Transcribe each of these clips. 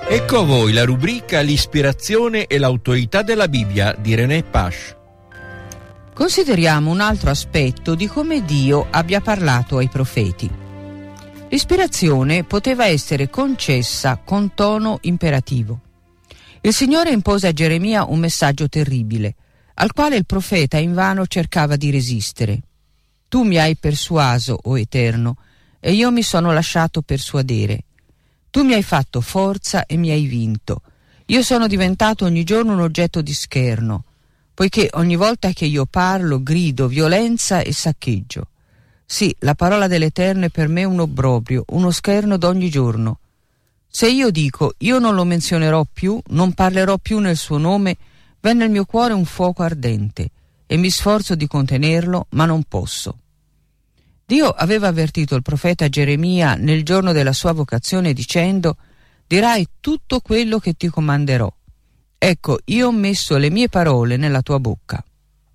Ecco a voi la rubrica L'ispirazione e l'autorità della Bibbia di René Pache. Consideriamo un altro aspetto di come Dio abbia parlato ai profeti. L'ispirazione poteva essere concessa con tono imperativo. Il Signore impose a Geremia un messaggio terribile, al quale il profeta invano cercava di resistere. Tu mi hai persuaso, o Eterno, e io mi sono lasciato persuadere. Tu mi hai fatto forza e mi hai vinto. Io sono diventato ogni giorno un oggetto di scherno, poiché ogni volta che io parlo grido violenza e saccheggio. Sì, la parola dell'Eterno è per me un obbrobrio, uno scherno d'ogni giorno. Se io dico io non lo menzionerò più, non parlerò più nel suo nome, v'è nel mio cuore un fuoco ardente e mi sforzo di contenerlo, ma non posso. Dio aveva avvertito il profeta Geremia nel giorno della sua vocazione dicendo: dirai tutto quello che ti comanderò. Ecco, io ho messo le mie parole nella tua bocca.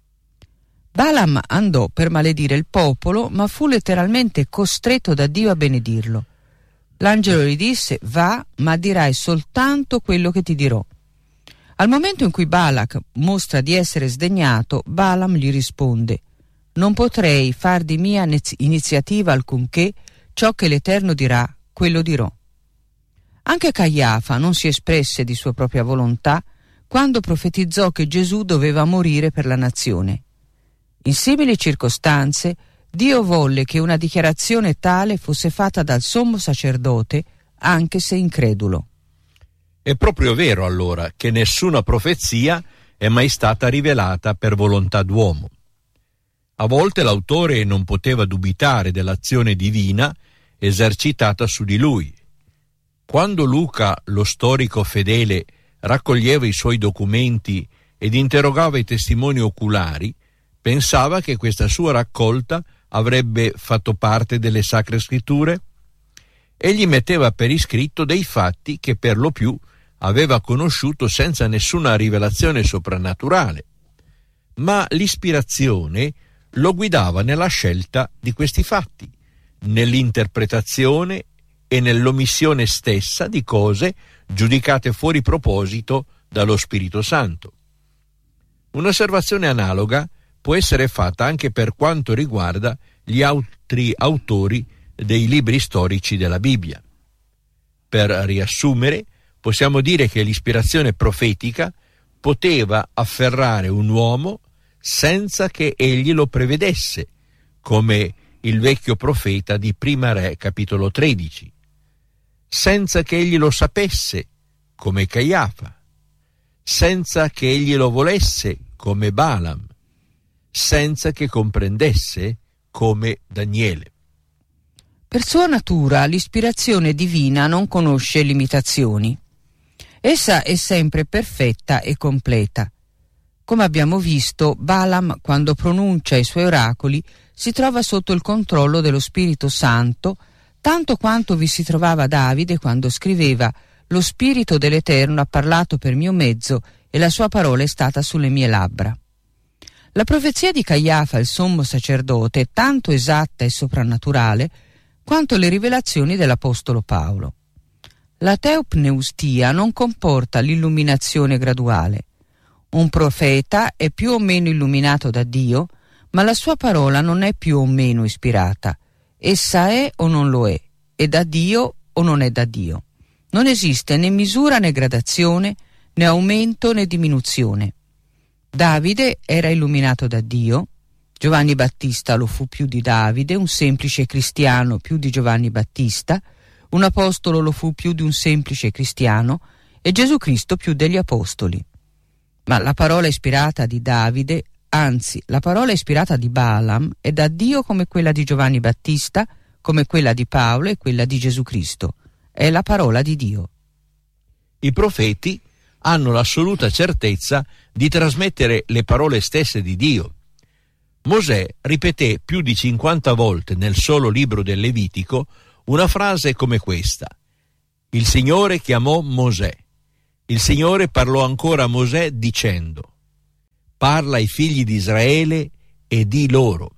Balaam andò per maledire il popolo, ma fu letteralmente costretto da Dio a benedirlo. L'angelo gli disse: va, ma dirai soltanto quello che ti dirò. Al momento in cui Balak mostra di essere sdegnato, Balaam gli risponde: non potrei far di mia iniziativa alcunché, ciò che l'Eterno dirà, quello dirò. Anche Caiafa non si espresse di sua propria volontà quando profetizzò che Gesù doveva morire per la nazione. In simili circostanze, Dio volle che una dichiarazione tale fosse fatta dal sommo sacerdote, anche se incredulo. È proprio vero allora che nessuna profezia è mai stata rivelata per volontà d'uomo. A volte l'autore non poteva dubitare dell'azione divina esercitata su di lui. Quando Luca, lo storico fedele, raccoglieva i suoi documenti ed interrogava i testimoni oculari, pensava che questa sua raccolta avrebbe fatto parte delle Sacre Scritture? Egli metteva per iscritto dei fatti che per lo più aveva conosciuto senza nessuna rivelazione soprannaturale, ma l'ispirazione lo guidava nella scelta di questi fatti, nell'interpretazione e nell'omissione stessa di cose giudicate fuori proposito dallo Spirito Santo. Un'osservazione analoga può essere fatta anche per quanto riguarda gli altri autori dei libri storici della Bibbia. Per riassumere, possiamo dire che l'ispirazione profetica poteva afferrare un uomo senza che egli lo prevedesse, come il vecchio profeta di Prima Re, capitolo 13, senza che egli lo sapesse, come Caiafa, senza che egli lo volesse, come Balaam, senza che comprendesse, come Daniele. Per sua natura l'ispirazione divina non conosce limitazioni. Essa è sempre perfetta e completa. Come abbiamo visto, Balaam, quando pronuncia i suoi oracoli, si trova sotto il controllo dello Spirito Santo, tanto quanto vi si trovava Davide quando scriveva: «Lo Spirito dell'Eterno ha parlato per mio mezzo e la sua parola è stata sulle mie labbra». La profezia di Caiafa, il sommo sacerdote, è tanto esatta e soprannaturale quanto le rivelazioni dell'Apostolo Paolo. La teopneustia non comporta l'illuminazione graduale. Un profeta è più o meno illuminato da Dio, ma la sua parola non è più o meno ispirata. Essa è o non lo è da Dio o non è da Dio. Non esiste né misura né gradazione, né aumento né diminuzione. Davide era illuminato da Dio, Giovanni Battista lo fu più di Davide, un semplice cristiano più di Giovanni Battista, un apostolo lo fu più di un semplice cristiano e Gesù Cristo più degli apostoli. Ma la parola ispirata di Davide, anzi la parola ispirata di Balaam, è da Dio come quella di Giovanni Battista, come quella di Paolo e quella di Gesù Cristo. È la parola di Dio. I profeti hanno l'assoluta certezza di trasmettere le parole stesse di Dio. Mosè ripeté più di 50 volte nel solo libro del Levitico una frase come questa: «Il Signore chiamò Mosè. Il Signore parlò ancora a Mosè dicendo: parla ai figli di Israele e di loro».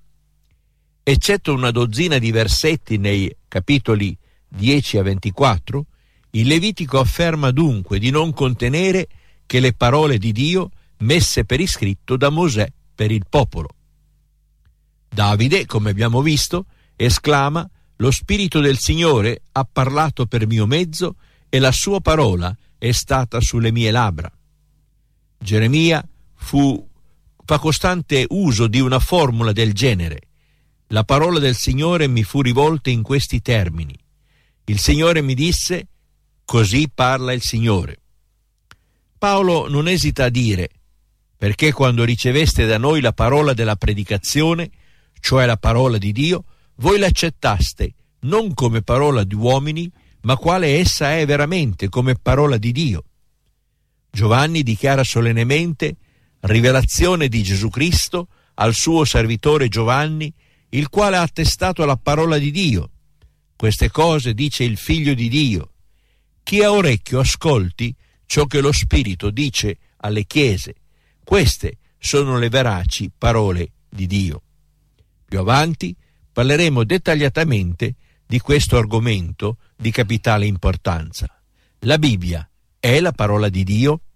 Eccetto una dozzina di versetti nei capitoli 10 a 24, Il Levitico afferma dunque di non contenere che le parole di Dio messe per iscritto da Mosè per il popolo. Davide, come abbiamo visto, esclama: «Lo Spirito del Signore ha parlato per mio mezzo e la sua parola è stata sulle mie labbra». Geremia fa costante uso di una formula del genere: «La parola del Signore mi fu rivolta in questi termini. Il Signore mi disse: così parla il Signore». Paolo non esita a dire: «Perché quando riceveste da noi la parola della predicazione, cioè la parola di Dio, voi l'accettaste non come parola di uomini, ma quale essa è veramente, come parola di Dio». Giovanni dichiara solennemente: «Rivelazione di Gesù Cristo al suo servitore Giovanni, il quale ha attestato la parola di Dio. Queste cose dice il Figlio di Dio. Chi ha orecchio ascolti ciò che lo Spirito dice alle chiese. Queste sono le veraci parole di Dio». Più avanti parleremo dettagliatamente di questo argomento di capitale importanza. La Bibbia è la parola di Dio?